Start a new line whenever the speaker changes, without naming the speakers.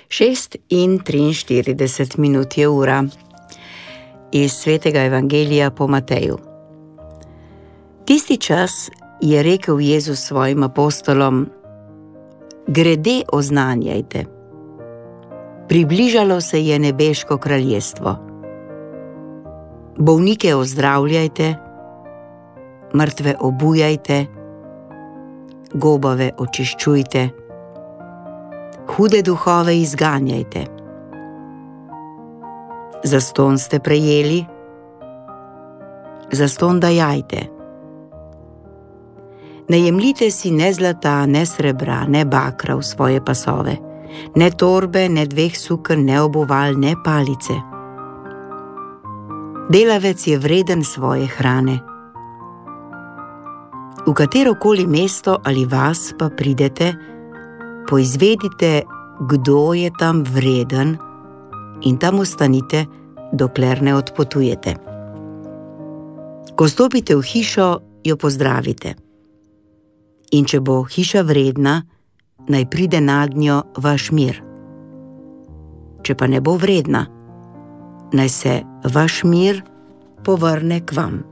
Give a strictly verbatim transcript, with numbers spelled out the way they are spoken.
Šest in triinštirideset minut je ura. Iz svetega evangelija po Mateju. Tisti čas je rekel Jezus svojim apostolom: Grede oznanjajte. Približalo se je nebeško kraljestvo. Bolnike ozdravljajte, mrtve obujajte, gobave očiščujte, hude duhove izganjajte. Zastonj ste prejeli, zastonj dajajte. Ne jemljite si ne zlata, ne srebra, ne bakra v svoje pasove, ne torbe, ne dveh sukn, ne obuval, ne palice. Delavec je vreden svoje hrane. V katerokoli mesto ali vas pa pridete, poizvedite, kdo je tam vreden, in tam ostanite, dokler ne odpotujete. Ko stopite v hišo, jo pozdravite. In če bo hiša vredna, naj pride nadnjo vaš mir. Če pa ne bo vredna, naj se vaš mir povrne k vam.